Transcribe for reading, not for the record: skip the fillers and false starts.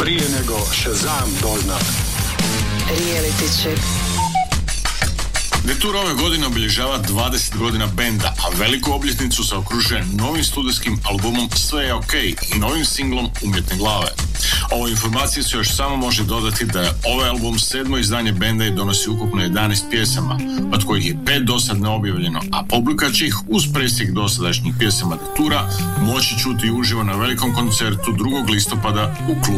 Prije nego Shazam dozna. Reality check. The Tour ove godine obilježava 20 godina benda, a veliku obljetnicu se okružuje novim studijskim albumom Sve je ok i novim singlom Umjetne glave. Ovoj informaciji se još samo može dodati da je ovaj album 7. izdanje benda i donosi ukupno 11 pjesama, od kojih je 5 dosad neobjavljeno, a publika će ih uz presjek dosadašnjih pjesama The Toura moći čuti uživo na velikom koncertu 2. listopada u klubu